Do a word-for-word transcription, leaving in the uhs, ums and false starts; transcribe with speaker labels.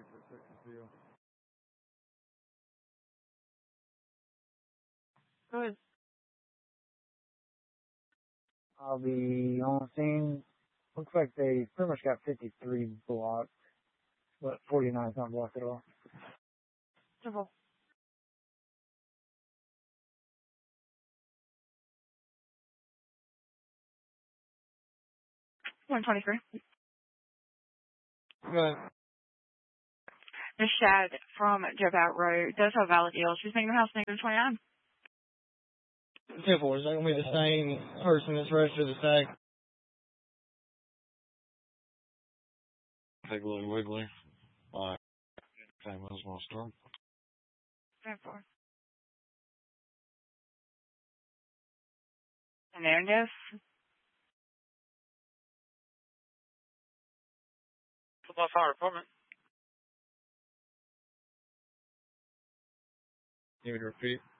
Speaker 1: Good.
Speaker 2: I'll be on scene. Looks like they pretty much got fifty-three blocked, but forty-nine is not blocked at all.
Speaker 1: Simple. one twenty-three.
Speaker 2: Good.
Speaker 1: Miss Shad from Jobat Road does have a valid deal. She's making the house negative twenty-nine.
Speaker 2: Simple. Is that going to be the same person that's registered the stag?
Speaker 3: Take a little wiggly. Alright. Same as one start.
Speaker 1: ten four. Hernandez.
Speaker 4: Football Fire Department.
Speaker 3: Can you repeat?